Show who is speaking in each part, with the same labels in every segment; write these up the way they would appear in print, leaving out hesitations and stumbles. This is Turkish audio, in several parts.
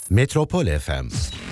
Speaker 1: Metropol FM.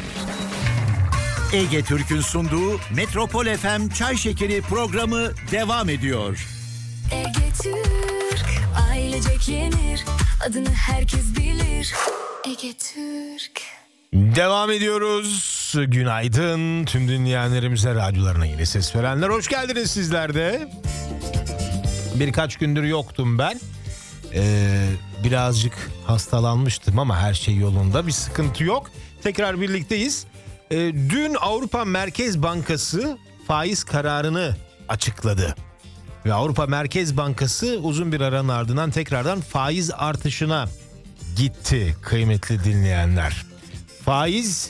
Speaker 1: Ege Türk'ün sunduğu Metropol FM Çay Şekeri programı devam ediyor.
Speaker 2: Ege Türk, ailecek yenir, adını herkes bilir. Ege Türk.
Speaker 3: Devam ediyoruz. Günaydın tüm dinleyenlerimize, radyolarına yeni ses verenler. Hoş geldiniz sizler de. Birkaç gündür yoktum ben. Birazcık hastalanmıştım ama her şey yolunda. Bir sıkıntı yok. Tekrar birlikteyiz. Dün Avrupa Merkez Bankası faiz kararını açıkladı. Ve Avrupa Merkez Bankası uzun bir aranın ardından tekrardan faiz artışına gitti kıymetli dinleyenler. Faiz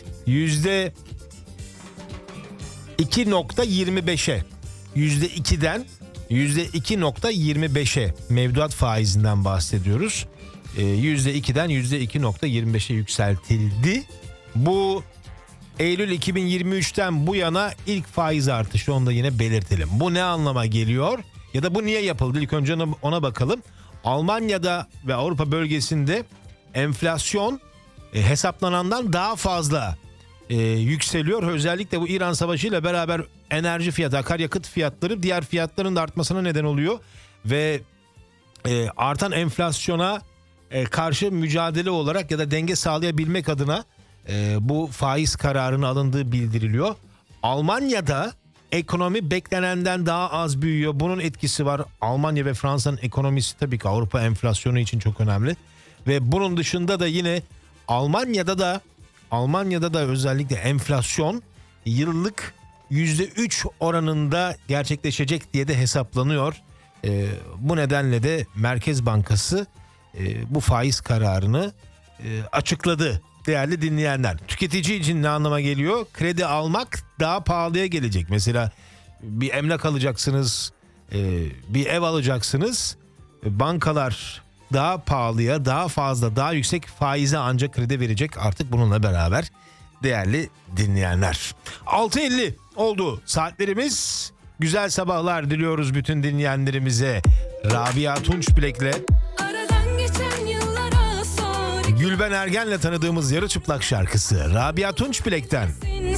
Speaker 3: %2.25'e, %2'den %2.25'e mevduat faizinden bahsediyoruz. %2'den %2.25'e yükseltildi. Bu Eylül 2023'ten bu yana ilk faiz artışı, onu da yine belirtelim. Bu ne anlama geliyor ya da bu niye yapıldı? İlk önce ona bakalım. Almanya'da ve Avrupa bölgesinde enflasyon hesaplanandan daha fazla yükseliyor. Özellikle bu İran Savaşı ile beraber enerji fiyatı, akaryakıt fiyatları diğer fiyatların da artmasına neden oluyor. Ve artan enflasyona karşı mücadele olarak ya da denge sağlayabilmek adına bu faiz kararının alındığı bildiriliyor. Almanya'da ekonomi beklenenden daha az büyüyor. Bunun etkisi var. Almanya ve Fransa'nın ekonomisi tabii ki Avrupa enflasyonu için çok önemli. Ve bunun dışında da yine Almanya'da da özellikle enflasyon yıllık %3 oranında gerçekleşecek diye de hesaplanıyor. Bu nedenle de Merkez Bankası bu faiz kararını açıkladı değerli dinleyenler. Tüketici için ne anlama geliyor? Kredi almak daha pahalıya gelecek. Mesela bir emlak alacaksınız, bir ev alacaksınız. Bankalar daha pahalıya, daha fazla, daha yüksek faize ancak kredi verecek artık bununla beraber değerli dinleyenler. 6.50 oldu saatlerimiz. Güzel sabahlar diliyoruz bütün dinleyenlerimize. Rabia Tunçbilek'le Gülben Ergen'le tanıdığımız Yarı Çıplak şarkısı Rabia Tunçbilek'ten